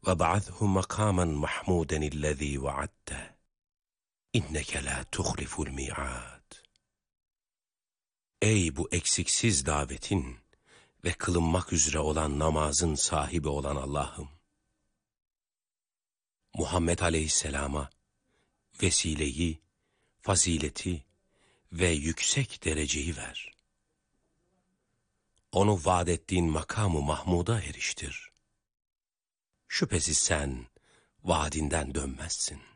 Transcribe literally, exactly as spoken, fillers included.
ve ba'athu makamen mahmuden illezî vaadte inneke la tuhliful mi'ad. Ey bu eksiksiz davetin ve kılınmak üzere olan namazın sahibi olan Allah'ım! Muhammed Aleyhisselam'a vesileyi, fazileti ve yüksek dereceyi ver. Onu vaad ettiğin makamı Mahmud'a eriştir. Şüphesiz sen vaadinden dönmezsin.